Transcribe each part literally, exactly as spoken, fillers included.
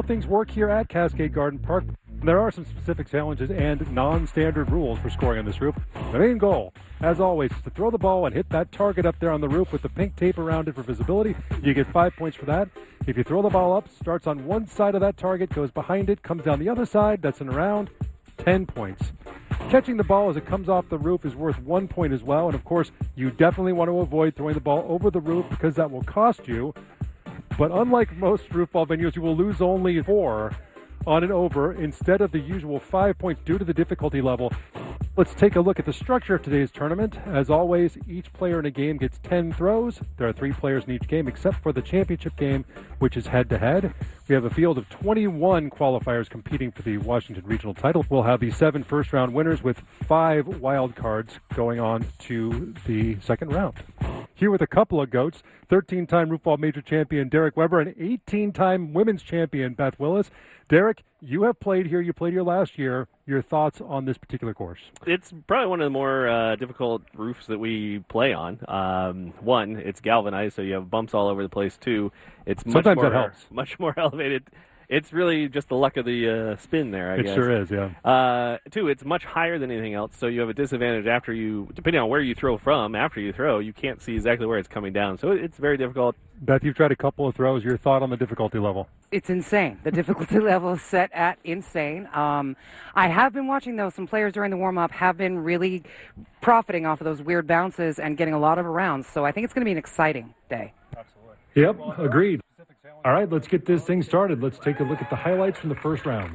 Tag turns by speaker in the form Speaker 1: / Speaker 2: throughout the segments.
Speaker 1: Things work here at Cascade Garden Park. There are some specific challenges and non-standard rules for scoring on this roof. The main goal, as always, is to throw the ball and hit that target up there on the roof with the pink tape around it for visibility. You get five points for that. If you throw the ball up, starts on one side of that target, goes behind it, comes down the other side, that's an around, ten points. Catching the ball as it comes off the roof is worth one point as well. And of course, you definitely want to avoid throwing the ball over the roof because that will cost you. But unlike most roof ball venues, you will lose only four on and over instead of the usual five points due to the difficulty level. Let's take a look at the structure of today's tournament. As always, each player in a game gets ten throws. There are three players in each game except for the championship game, which is head-to-head. We have a field of twenty-one qualifiers competing for the Washington Regional title. We'll have the seven first-round winners with five wild cards going on to the second round. Here with a couple of goats, thirteen-time Roof Ball Major champion Derek Weber and eighteen-time women's champion Beth Willis. Derek, you have played here. You played here last year. Your thoughts on this particular course?
Speaker 2: It's probably one of the more uh, difficult roofs that we play on. Um, one, it's galvanized, so you have bumps all over the place. Two, it's much
Speaker 1: Sometimes
Speaker 2: more,
Speaker 1: that helps.
Speaker 2: much more elevated. It's really just the luck of the uh, spin there, I
Speaker 1: it
Speaker 2: guess.
Speaker 1: It sure is, yeah.
Speaker 2: Uh, two, it's much higher than anything else, so you have a disadvantage after you, depending on where you throw from, after you throw, you can't see exactly where it's coming down. So it's very difficult.
Speaker 1: Beth, you've tried a couple of throws. Your thought on the difficulty level?
Speaker 3: It's insane. The difficulty level is set at insane. Um, I have been watching, though, some players during the warm-up have been really profiting off of those weird bounces and getting a lot of rounds, so I think it's going to be an exciting day.
Speaker 1: Absolutely. Yep, agreed. All right, let's get this thing started. Let's take a look at the highlights from the first round.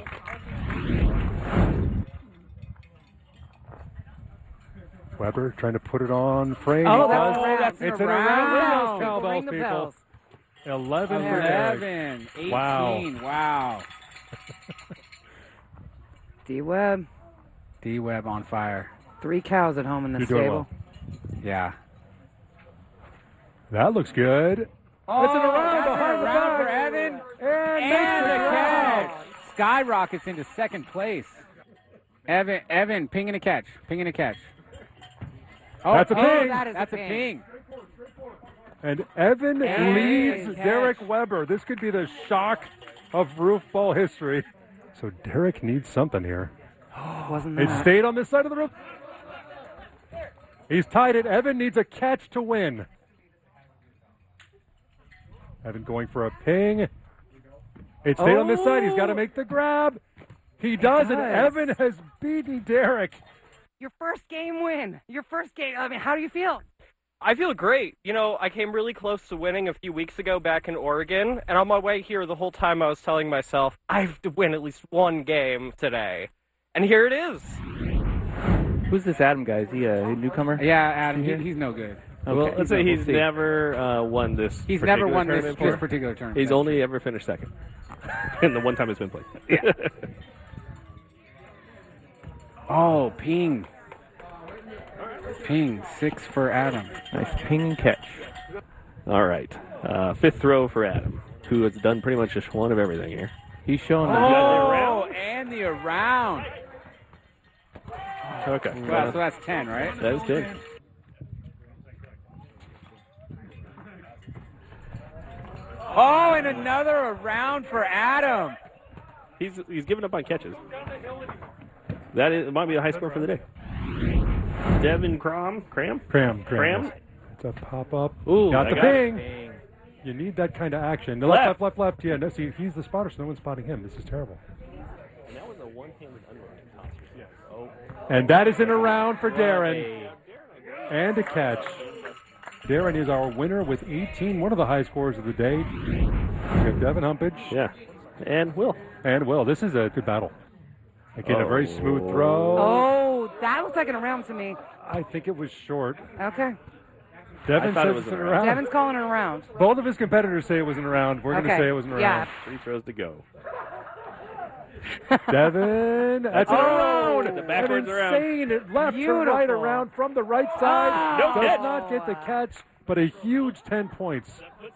Speaker 1: Weber trying to put it on frame.
Speaker 3: Oh, that's, oh, that's
Speaker 1: it's
Speaker 3: an
Speaker 1: an
Speaker 3: around.
Speaker 1: around. Cowbells,
Speaker 3: Ring the
Speaker 1: people.
Speaker 3: bells.
Speaker 1: eleven for
Speaker 4: eleven, eighteen,
Speaker 1: wow.
Speaker 4: wow.
Speaker 3: D-Web.
Speaker 4: D-Web on fire.
Speaker 3: Three cows at home in the
Speaker 1: You're doing
Speaker 3: stable.
Speaker 1: well.
Speaker 4: Yeah.
Speaker 1: That looks good.
Speaker 4: Oh,
Speaker 1: it's an around.
Speaker 4: that's an around for Evan.
Speaker 1: And,
Speaker 4: And
Speaker 1: the
Speaker 4: the catch. Skyrockets into second place. Evan, Evan, ping and a catch. Ping and a catch. Oh,
Speaker 1: That's a
Speaker 4: oh,
Speaker 1: ping.
Speaker 3: That is
Speaker 4: That's
Speaker 3: a
Speaker 4: a
Speaker 3: ping.
Speaker 4: ping.
Speaker 1: And Evan
Speaker 4: And
Speaker 1: leads
Speaker 4: catch.
Speaker 1: Derek Weber. This could be the shock of roof ball history. So Derek needs something here.
Speaker 3: Wasn't
Speaker 1: It
Speaker 3: that?
Speaker 1: stayed on this side of the roof. He's tied it. Evan needs a catch to win. Evan going for a ping. It stayed oh. on this side. He's got to make the grab. He does,
Speaker 3: He
Speaker 1: and
Speaker 3: does.
Speaker 1: Evan has beaten Derek.
Speaker 3: Your first game win. Your first game. I mean, how do you feel?
Speaker 5: I feel great. You know, I came really close to winning a few weeks ago back in Oregon, and on my way here the whole time I was telling myself, I have to win at least one game today. And here it is.
Speaker 6: Who's this Adam guy? Is he a newcomer?
Speaker 4: Yeah, Adam, he, he's no good.
Speaker 2: Okay. Well, let's say he's
Speaker 6: we'll
Speaker 2: never uh, won this.
Speaker 4: He's never won this,
Speaker 2: tournament
Speaker 4: this
Speaker 2: before.
Speaker 4: particular tournament.
Speaker 2: He's
Speaker 4: That's
Speaker 2: only
Speaker 4: true.
Speaker 2: ever finished second. in the one time it's been played.
Speaker 4: Yeah. Oh, ping. Ping, six for Adam.
Speaker 2: Nice ping and catch. All right. Uh, fifth throw for Adam, who has done pretty much just one of everything here.
Speaker 6: He's showing the
Speaker 4: Oh, and the around.
Speaker 2: Okay.
Speaker 4: Well, so that's ten, right?
Speaker 2: That is ten.
Speaker 4: Oh, and another around for Adam.
Speaker 2: He's he's giving up on catches. That is, it might be a high score for the day. Devin Cram? Cram?
Speaker 1: Cram. Cram.
Speaker 2: Cram?
Speaker 1: It's a pop-up.
Speaker 2: Ooh,
Speaker 1: got
Speaker 2: I
Speaker 1: the
Speaker 2: got
Speaker 1: ping.
Speaker 2: it.
Speaker 1: You need that kind of action. The left,
Speaker 2: Left.
Speaker 1: left, left, left. Yeah, no, see, he's the spotter, so no one's spotting him. This is terrible.
Speaker 2: And that was a one-handed underhand toss. Yes. Oh.
Speaker 1: And that is in a round for Darren. And a catch. Darren is our winner with eighteen, one of the high scores of the day. We have Devin Humpage.
Speaker 2: Yeah. And Will.
Speaker 1: And Will. This is a good battle. Again,
Speaker 2: oh.
Speaker 1: a very smooth throw.
Speaker 3: Oh, that looks like an around to me.
Speaker 1: I think it was short.
Speaker 3: Okay.
Speaker 1: Devin
Speaker 2: I thought it
Speaker 1: says
Speaker 2: was
Speaker 1: it's
Speaker 2: an
Speaker 1: an
Speaker 2: around.
Speaker 1: around.
Speaker 3: Devin's calling it around.
Speaker 1: Both of his competitors say it was an around. We're going to
Speaker 3: Okay.
Speaker 1: say it was an around.
Speaker 3: Yeah.
Speaker 2: Three throws to go.
Speaker 1: Devin, that's an
Speaker 2: Oh,
Speaker 1: around.
Speaker 2: the backwards
Speaker 1: An
Speaker 2: around.
Speaker 1: insane left
Speaker 3: Beautiful.
Speaker 1: to right around from the right side.
Speaker 2: No
Speaker 1: Does
Speaker 2: catch.
Speaker 1: not get the catch, but a huge ten points.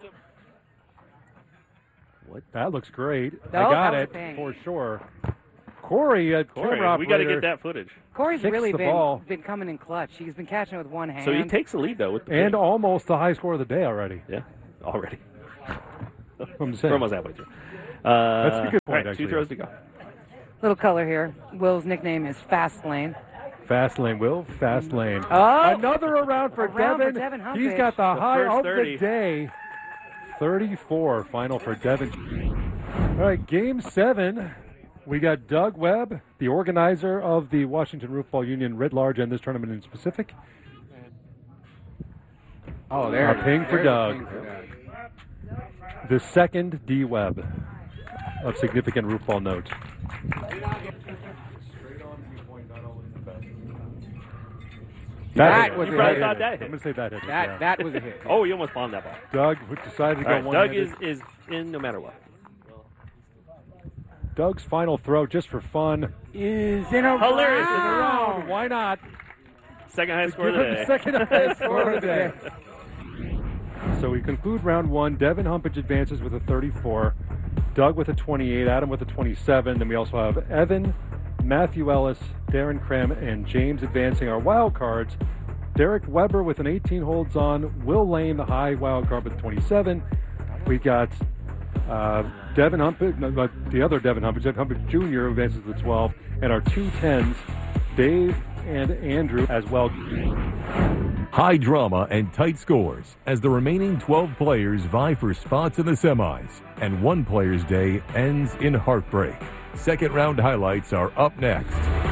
Speaker 2: What?
Speaker 1: That looks great.
Speaker 3: No,
Speaker 1: I got
Speaker 3: that was a
Speaker 1: it
Speaker 3: ping.
Speaker 1: for sure. Corey, uh,
Speaker 2: Corey,
Speaker 1: camera
Speaker 2: we got to
Speaker 1: operator,
Speaker 2: get that footage.
Speaker 3: Corey's
Speaker 1: Fix
Speaker 3: really
Speaker 1: the
Speaker 3: been
Speaker 1: ball.
Speaker 3: been coming in clutch. He's been catching it with one hand.
Speaker 2: So he takes the lead, though, with the
Speaker 1: and
Speaker 2: ping.
Speaker 1: almost the high score of the day already.
Speaker 2: Yeah, already.
Speaker 1: I'm
Speaker 2: We're
Speaker 1: saying.
Speaker 2: almost halfway through. Uh,
Speaker 1: That's a good point,
Speaker 2: all right,
Speaker 1: actually.
Speaker 2: Two throws to go.
Speaker 3: Little color here. Will's nickname is Fast Lane.
Speaker 1: Fast lane, Will. Fast lane.
Speaker 3: Oh!
Speaker 1: Another around for
Speaker 3: Around for
Speaker 1: Devin.
Speaker 3: Devin
Speaker 1: He's
Speaker 3: Humpage.
Speaker 1: got the,
Speaker 2: The
Speaker 1: high
Speaker 2: first
Speaker 1: of
Speaker 2: thirty.
Speaker 1: the day. thirty-four final for Devin. All right, game seven. We got Doug Webb, the organizer of the Washington Roofball Union writ large and this tournament in specific.
Speaker 4: Oh, there.
Speaker 1: A
Speaker 4: it is.
Speaker 1: ping for
Speaker 4: There's a
Speaker 1: Doug.
Speaker 4: ping for Doug.
Speaker 1: The second D Webb of significant roofball note.
Speaker 4: That
Speaker 1: hit.
Speaker 4: was
Speaker 2: You
Speaker 4: a
Speaker 2: probably
Speaker 4: hit.
Speaker 2: thought that
Speaker 1: I'm
Speaker 2: hit.
Speaker 1: going to say that hit.
Speaker 4: That
Speaker 1: yeah.
Speaker 4: that was a hit.
Speaker 2: Oh, you almost bombed that ball.
Speaker 1: Doug who decided to
Speaker 2: All
Speaker 1: go
Speaker 2: right,
Speaker 1: one
Speaker 2: Doug is, is in no matter what.
Speaker 1: Doug's final throw, just for fun,
Speaker 4: Is in a
Speaker 2: Hilarious.
Speaker 1: in a
Speaker 4: round.
Speaker 1: round. Why not?
Speaker 2: Second highest score of
Speaker 1: Give
Speaker 2: the
Speaker 1: him
Speaker 2: day.
Speaker 1: the second highest score of the day. So we conclude round one. Devin Humpage advances with a thirty-four. Doug with a twenty-eight. Adam with a twenty-seven. Then we also have Evan, Matthew Ellis, Darren Krem, and James advancing our wild cards. Derek Weber with an eighteen holds on. Will Lane, the high wild card with twenty-seven. We got uh, Devin Humpage, no, uh, the other Devin Humpage, Devin Humpage Junior who advances with twelve. And our two tens, Dave and Andrew as well.
Speaker 7: High drama and tight scores as the remaining twelve players vie for spots in the semis, and one player's day ends in heartbreak. Second round highlights are up next.